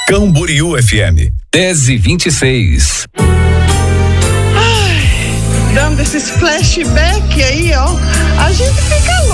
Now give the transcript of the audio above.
Camboriú FM 10:26. Dando esses flashback aí, ó, a gente fica louco.